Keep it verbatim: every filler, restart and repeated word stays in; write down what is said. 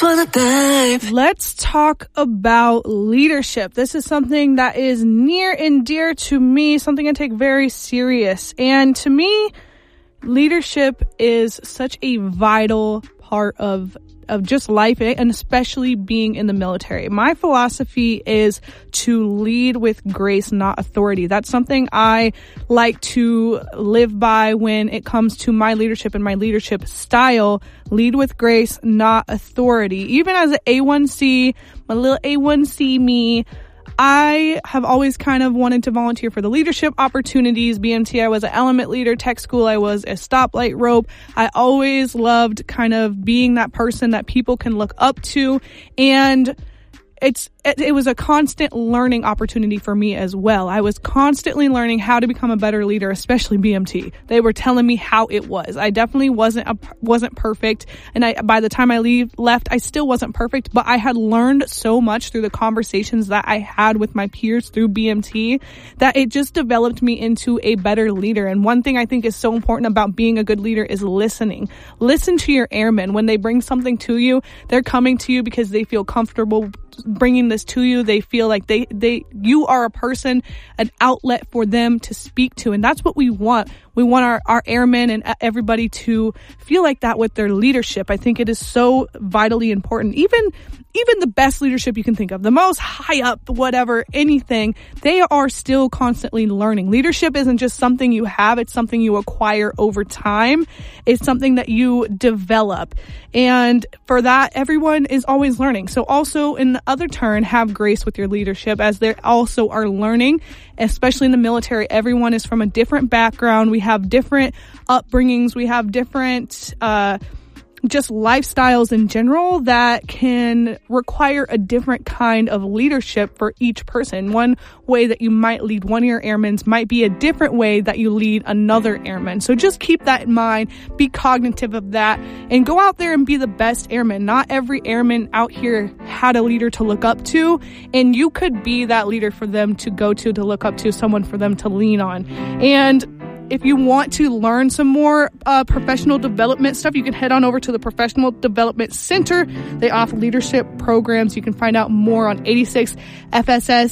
for the night. Let's talk about leadership. This is something that is near and dear to me, something I take very serious. And to me, leadership is such a vital part of of just life, and especially being in the military. My philosophy is to lead with grace, not authority. That's something I like to live by when it comes to my leadership and my leadership style. Lead with grace, not authority. Even as an A one C, my little A one C me, I have always kind of wanted to volunteer for the leadership opportunities. B M T, I was an element leader. Tech school, I was a stoplight rope. I always loved kind of being that person that people can look up to. And it's it, it was a constant learning opportunity for me as well. I was constantly learning how to become a better leader, especially B M T. They were telling me how it was. I definitely wasn't a, wasn't perfect, and I by the time I leave left, I still wasn't perfect. But I had learned so much through the conversations that I had with my peers through B M T that it just developed me into a better leader. And one thing I think is so important about being a good leader is listening. Listen to your airmen when they bring something to you. They're coming to you because they feel comfortable bringing this to you. They feel like they they you are a person, an outlet for them to speak to, and that's what we want. We want our, our airmen and everybody to feel like that with their leadership. I think it is so vitally important. Even even the best leadership you can think of, the most high up, whatever, anything, they are still constantly learning. Leadership isn't just something you have, it's something you acquire over time. It's something that you develop. And for that, everyone is always learning. So also in the other turn, have grace with your leadership as they also are learning, especially in the military. Everyone is from a different background. We have different upbringings. We have different, uh, just lifestyles in general that can require a different kind of leadership for each person. One way that you might lead one of your airmen might be a different way that you lead another airman. So just keep that in mind, be cognitive of that, and go out there and be the best airman. Not every airman out here had a leader to look up to, and you could be that leader for them to go to, to look up to, someone for them to lean on. And if you want to learn some more uh, professional development stuff, you can head on over to the Professional Development Center. They offer leadership programs. You can find out more on eighty-six F S S